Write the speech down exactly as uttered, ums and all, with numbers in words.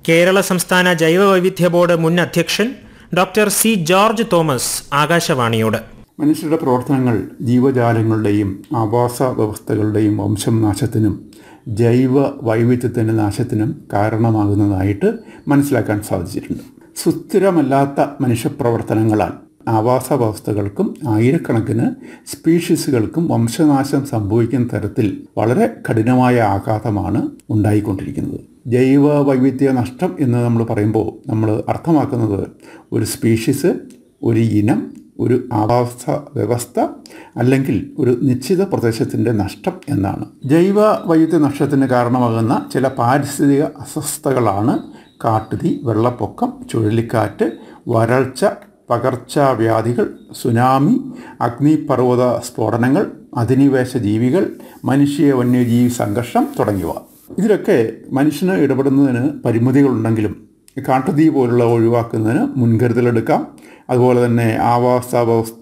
കേരള സംസ്ഥാന ജൈവവൈവിധ്യ ബോർഡ് മുൻ അധ്യക്ഷൻ ഡോക്ടർ സി ജോർജ് തോമസ് ആകാശവാണിയോട്. മനുഷ്യരുടെ പ്രവർത്തനങ്ങൾ ജീവജാലങ്ങളുടെയും ആവാസ വ്യവസ്ഥകളുടെയും വംശം നാശത്തിനും ജൈവ വൈവിധ്യത്തിൻ്റെ നാശത്തിനും കാരണമാകുന്നതായിട്ട് മനസ്സിലാക്കാൻ സാധിച്ചിട്ടുണ്ട്. സുസ്ഥിരമല്ലാത്ത മനുഷ്യപ്രവർത്തനങ്ങളാൽ ആവാസ വ്യവസ്ഥകൾക്കും ആയിരക്കണക്കിന് സ്പീഷീസുകൾക്കും വംശനാശം സംഭവിക്കുന്ന തരത്തിൽ വളരെ കഠിനമായ ആഘാതമാണ് ഉണ്ടായിക്കൊണ്ടിരിക്കുന്നത്. ജൈവ വൈവിധ്യ നഷ്ടം എന്ന് നമ്മൾ പറയുമ്പോൾ നമ്മൾ അർത്ഥമാക്കുന്നത് ഒരു സ്പീഷീസ്, ഒരു ഇനം, ഒരു ആവാസ വ്യവസ്ഥ അല്ലെങ്കിൽ ഒരു നിശ്ചിത പ്രദേശത്തിൻ്റെ നഷ്ടം എന്നാണ്. ജൈവ വൈവിധ്യ നഷ്ടത്തിന് കാരണമാകുന്ന ചില പാരിസ്ഥിതിക അസ്വസ്ഥതകളാണ് കാട്ടുതീ, വെള്ളപ്പൊക്കം, ചുഴലിക്കാറ്റ്, വരൾച്ച, പകർച്ചവ്യാധികൾ, സുനാമി, അഗ്നിപർവ്വത സ്ഫോടനങ്ങൾ, അധിനിവേശ ജീവികൾ, മനുഷ്യ വന്യജീവി സംഘർഷം തുടങ്ങിയവ. ഇതിലൊക്കെ മനുഷ്യന് ഇടപെടുന്നതിന് പരിമിതികളുണ്ടെങ്കിലും കാട്ടുതീ പോലുള്ള ഒഴിവാക്കുന്നതിന് മുൻകരുതലെടുക്കാം. അതുപോലെ തന്നെ ആവാസ വ്യവസ്ഥ